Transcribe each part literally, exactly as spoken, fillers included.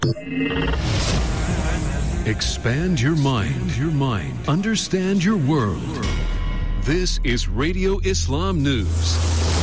Expand your mind, your mind. Understand your world. This is Radio Islam News.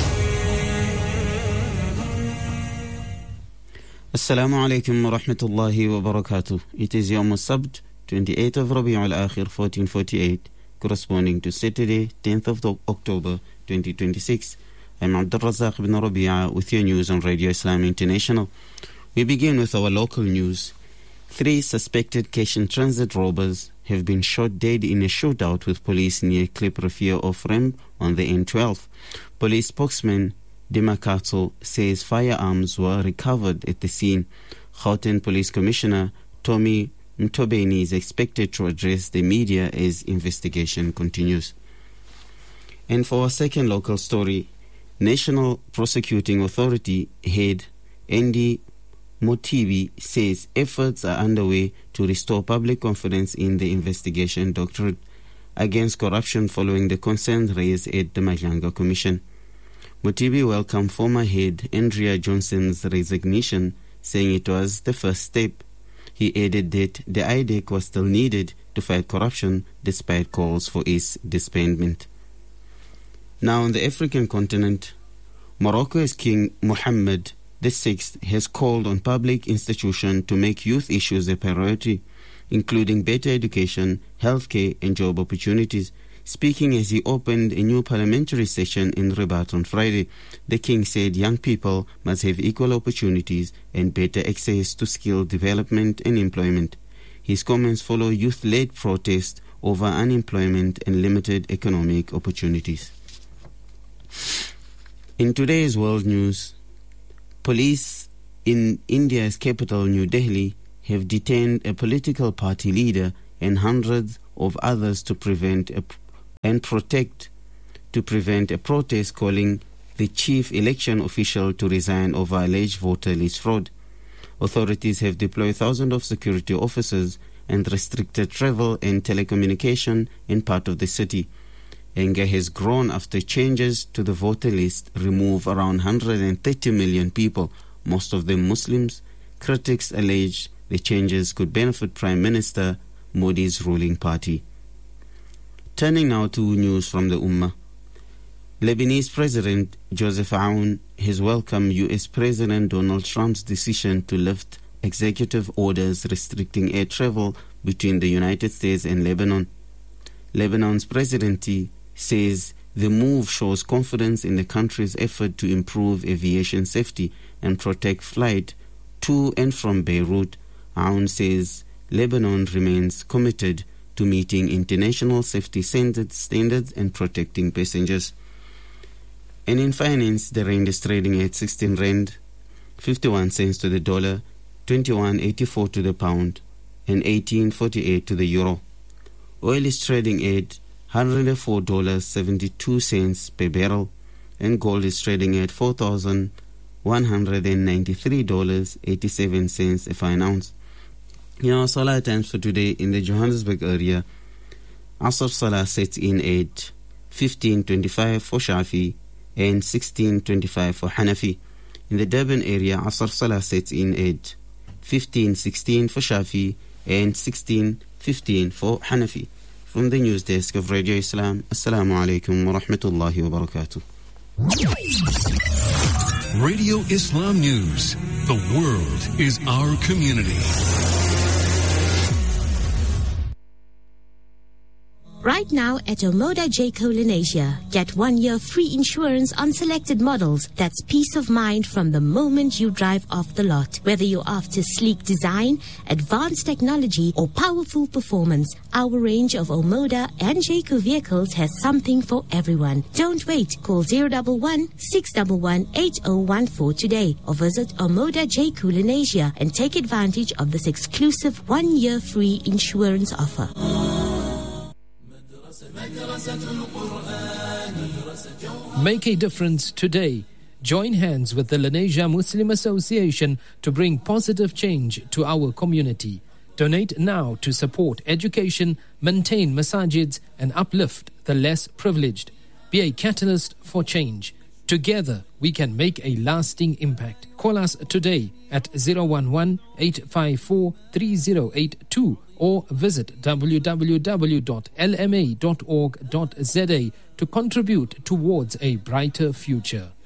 Assalamu alaikum wa rahmatullahi wa barakatuh. It is Yawm al-Sabt, twenty-eighth of Rabi' al-Akhir, fourteen forty-eight, corresponding to Saturday, tenth of October, twenty twenty-six. I'm Abdul Razak ibn Rabi'a with your news on Radio Islam International. We begin with our local news. Three suspected Cation Transit robbers have been shot dead in a shootout with police near Klip Rafia of Rem on the N twelve. Police spokesman Dimakato says firearms were recovered at the scene. Gauteng Police Commissioner Tommy Mtobeni is expected to address the media as investigation continues. And for our second local story, National Prosecuting Authority head Andy Motibi says efforts are underway to restore public confidence in the investigation doctorate against corruption following the concerns raised at the Majanga Commission. Motibi welcomed former head Andrea Johnson's resignation, saying it was the first step. He added that the I D E C was still needed to fight corruption despite calls for its disbandment. Now on the African continent, Morocco's King Mohammed the sixth has called on public institutions to make youth issues a priority, including better education, healthcare and job opportunities. Speaking as he opened a new parliamentary session in Rabat on Friday, the king said young people must have equal opportunities and better access to skill development and employment. His comments follow youth-led protests over unemployment and limited economic opportunities. In today's world news, police in India's capital, New Delhi, have detained a political party leader and hundreds of others to prevent a and protect to prevent a protest calling the chief election official to resign over alleged voter list fraud. Authorities have deployed thousands of security officers and restricted travel and telecommunication in part of the city. Anger has grown after changes to the voter list remove around one hundred thirty million people, most of them Muslims. Critics allege the changes could benefit Prime Minister Modi's ruling party. Turning now to news from the Ummah. Lebanese President Joseph Aoun has welcomed U S President Donald Trump's decision to lift executive orders restricting air travel between the United States and Lebanon. Lebanon's presidency says the move shows confidence in the country's effort to improve aviation safety and protect flight to and from Beirut. Aoun says Lebanon remains committed to meeting international safety standards and protecting passengers. And in finance, the rand is trading at sixteen rand, fifty-one cents to the dollar, twenty-one eighty-four to the pound, and eighteen forty-eight to the euro. Oil is trading at one hundred four dollars and seventy-two cents per barrel, and gold is trading at four thousand one hundred ninety-three dollars and eighty-seven cents a fine ounce. Here are Salah times for today in the Johannesburg area. Asr Salah sets in at fifteen twenty-five for Shafi and sixteen twenty-five for Hanafi. In the Durban area, Asr Salah sets in at fifteen sixteen for Shafi and sixteen fifteen for Hanafi. From the news desk of Radio Islam, Assalamu alaikum wa rahmatullahi wa barakatuh. Radio Islam News. The world is our community. Right now at Omoda Jayco Lenasia, get one year free insurance on selected models. That's peace of mind from the moment you drive off the lot. Whether you're after sleek design, advanced technology, or powerful performance, our range of Omoda and Jayco vehicles has something for everyone. Don't wait. Call zero one one, six one one, eight zero one four today or visit Omoda Jayco Lenasia and take advantage of this exclusive one year free insurance offer. Make a difference today. Join hands with the Lenasia Muslim Association to bring positive change to our community. Donate now to support education, maintain masajids, and uplift the less privileged. Be a catalyst for change. Together, we can make a lasting impact. Call us today at zero one one, eight five four, three zero eight two or visit w w w dot l m a dot org dot z a to contribute towards a brighter future.